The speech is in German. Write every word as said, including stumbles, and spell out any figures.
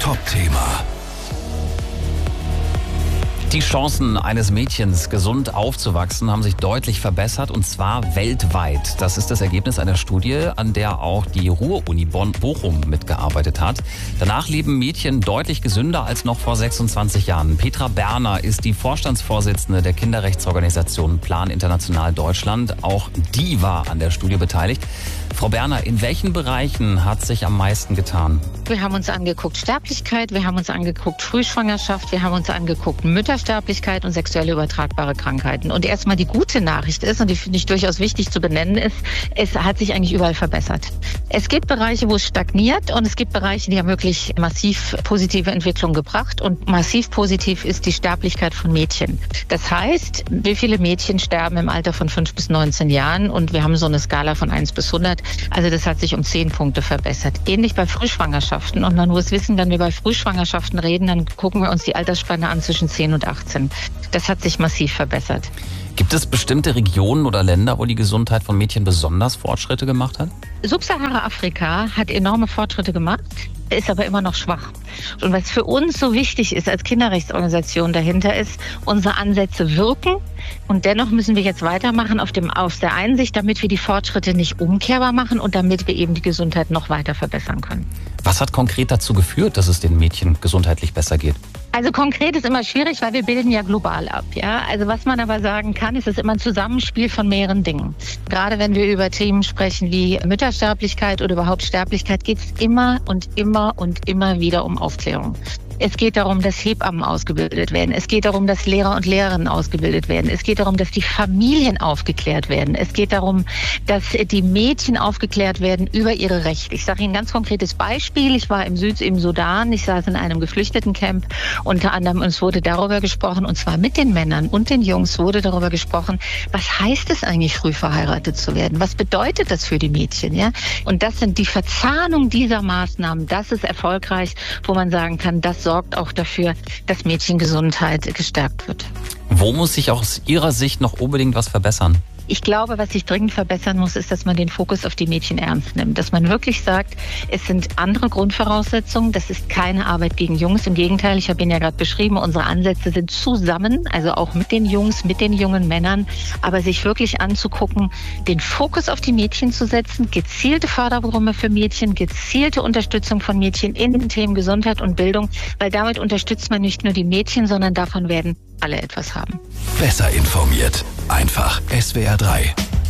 Top-Thema. Die Chancen eines Mädchens, gesund aufzuwachsen, haben sich deutlich verbessert, und zwar weltweit. Das ist das Ergebnis einer Studie, an der auch die Ruhr-Uni Bonn-Bochum mitgearbeitet hat. Danach leben Mädchen deutlich gesünder als noch vor sechsundzwanzig Jahren. Petra Berner ist die Vorstandsvorsitzende der Kinderrechtsorganisation Plan International Deutschland. Auch die war an der Studie beteiligt. Frau Berner, in welchen Bereichen hat sich am meisten getan? Wir haben uns angeguckt Sterblichkeit, wir haben uns angeguckt Frühschwangerschaft, wir haben uns angeguckt Müttersterblichkeit und sexuell übertragbare Krankheiten. Und erstmal die gute Nachricht ist, und die finde ich durchaus wichtig zu benennen, ist, es hat sich eigentlich überall verbessert. Es gibt Bereiche, wo es stagniert, und es gibt Bereiche, die haben wirklich massiv positive Entwicklung gebracht. Und massiv positiv ist die Sterblichkeit von Mädchen. Das heißt, wie viele Mädchen sterben im Alter von fünf bis neunzehn Jahren? Und wir haben so eine Skala von eins bis hundert. Also das hat sich um zehn Punkte verbessert. Ähnlich bei Frühschwangerschaften. Und man muss wissen, wenn wir bei Frühschwangerschaften reden, dann gucken wir uns die Altersspanne an zwischen zehn und achtzehn. Das hat sich massiv verbessert. Gibt es bestimmte Regionen oder Länder, wo die Gesundheit von Mädchen besonders Fortschritte gemacht hat? Subsahara-Afrika hat enorme Fortschritte gemacht, ist aber immer noch schwach. Und was für uns so wichtig ist als Kinderrechtsorganisation dahinter ist, unsere Ansätze wirken, und dennoch müssen wir jetzt weitermachen auf dem, aus der Einsicht, damit wir die Fortschritte nicht umkehrbar machen und damit wir eben die Gesundheit noch weiter verbessern können. Was hat konkret dazu geführt, dass es den Mädchen gesundheitlich besser geht? Also konkret ist immer schwierig, weil wir bilden ja global ab. Ja? Also was man aber sagen kann, ist, es ist immer ein Zusammenspiel von mehreren Dingen. Gerade wenn wir über Themen sprechen wie Müttersterblichkeit oder überhaupt Sterblichkeit, geht es immer und immer und immer wieder um Aufklärung. Es geht darum, dass Hebammen ausgebildet werden. Es geht darum, dass Lehrer und Lehrerinnen ausgebildet werden. Es geht darum, dass die Familien aufgeklärt werden. Es geht darum, dass die Mädchen aufgeklärt werden über ihre Rechte. Ich sage Ihnen ein ganz konkretes Beispiel. Ich war im Süd, im Sudan. Ich saß in einem Geflüchtetencamp. Unter anderem, uns wurde darüber gesprochen, und zwar mit den Männern und den Jungs wurde darüber gesprochen, was heißt es eigentlich, früh verheiratet zu werden? Was bedeutet das für die Mädchen? Ja? Und das sind die Verzahnung dieser Maßnahmen. Das ist erfolgreich, wo man sagen kann, das sorgt auch dafür, dass Mädchengesundheit gestärkt wird. Wo muss sich aus Ihrer Sicht noch unbedingt was verbessern? Ich glaube, was sich dringend verbessern muss, ist, dass man den Fokus auf die Mädchen ernst nimmt. Dass man wirklich sagt, es sind andere Grundvoraussetzungen. Das ist keine Arbeit gegen Jungs. Im Gegenteil, ich habe Ihnen ja gerade beschrieben, unsere Ansätze sind zusammen, also auch mit den Jungs, mit den jungen Männern. Aber sich wirklich anzugucken, den Fokus auf die Mädchen zu setzen, gezielte Förderprogramme für Mädchen, gezielte Unterstützung von Mädchen in den Themen Gesundheit und Bildung, weil damit unterstützt man nicht nur die Mädchen, sondern davon werden alle etwas haben. Besser informiert. Einfach S W R drei.